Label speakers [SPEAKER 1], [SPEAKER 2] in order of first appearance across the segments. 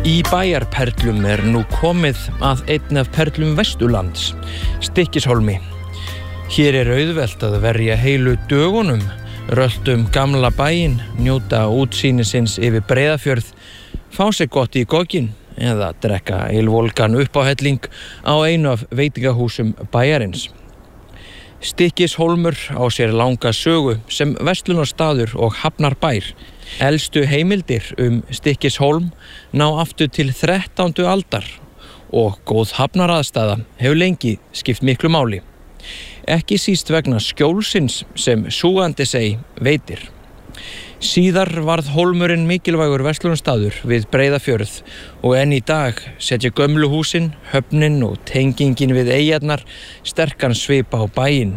[SPEAKER 1] Í bæjarperlum nú komið að einn af perlum Vesturlands, Stykkishólmi. Hér auðvelt að verja heilu dögunum, röltum gamla bæinn, njóta útsýnisins yfir Breiðafjörð, fá sér gott í gogginn eða drekka ylvolgan upp á helling á einu af veitingahúsum bæjarins. Stykkishólmur á sér langa sögu sem verslunarstaður og hafnarbær. Elstu heimildir Stykkishólm ná aftur til 13. aldar og góð hafnaraðstaða hefur lengi skipt miklu máli. Ekki síst vegna skjólsins sem Súgandisey veitir. Síðar varð hólmurinn mikilvægur verslunarstaður við Breiðafjörð og enn í dag setja gömlu húsin, höfnin og tengingin við eyjarnar sterkan svip á bæinn.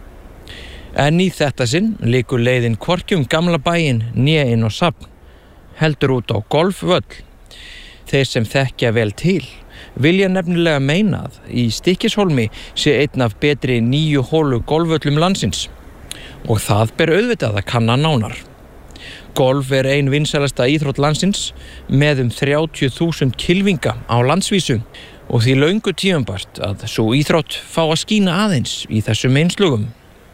[SPEAKER 1] En í þetta sinn liggur leiðin hvorki gamla bæinn né inn á safn, heldur út á golfvöll. Þeir sem þekkja vel til vilja nefnilega meina að í Stykkishólmi sé einn af betri 9 hólu golfvöllum landsins og það ber auðvitað að kanna nánar. Golf ein vinsælasta íþrótt landsins með 30.000 kylfinga á landsvísu og því löngu tímabært að sú íþrótt fá að skína aðeins í þessum einslugum.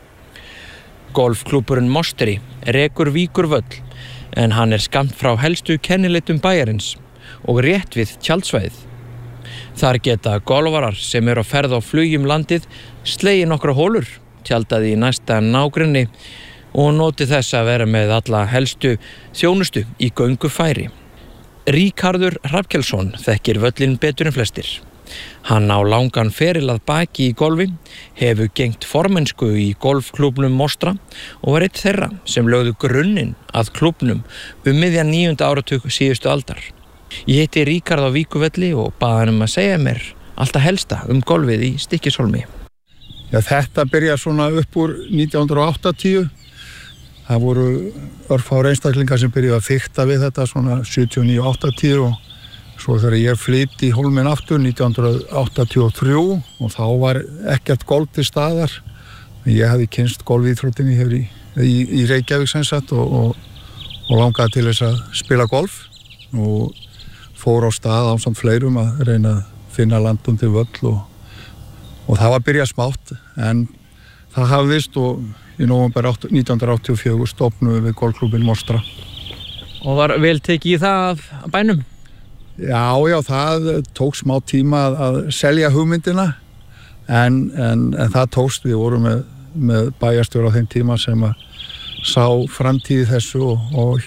[SPEAKER 1] Golfklúbburinn Mosteri rekur Víkurvöll en hann skammt frá helstu kennileitum bæjarins og rétt við tjaldsvæðið. Þar geta golfarar sem á ferð á flugi landið slegið nokkra hólur, tjaldað í næsta nágrenni og notið þess að vera með alla helstu þjónustu í göngufæri. Ríkharður Hrafnkelsson þekkir völlinn betur en flestir. Hann á langan feril að baki í golfi, hefur gegnt formennsku í golfklúbbnum Mostra og var einn þeirra sem lögðu grunninn að klúbbnum miðjan 9. áratug síðustu aldar. Ég heiti Ríkharð á Víkurvelli og bað hann að segja mér allt það helsta golfið í Stykkishólmi.
[SPEAKER 2] Já, þetta byrjar svona upp úr 1980. Það voru örfáir einstaklingar sem byrjuðu að fikta við þetta svona 79-80 og svo þegar ég flytt í hólminn aftur 1983 og þá var ekkert golf til staðar. Ég hafði kynnst golfíþróttinni hér í Reykjavík sem sagt og langaði til þess að spila golf og fór á stað ásamt fleirum að reyna að finna landundi völl og það var að byrja smátt en það hafðist og í nóvember 1984 stofnuðu við golfklúbbinn Mostra.
[SPEAKER 1] Og var vel tekið í það af bænum?
[SPEAKER 2] Já, það tók smá tíma að selja hugmyndina en það tókst. Við vorum með bæjarstjóra á þeim tíma sem að sá framtíð þessu og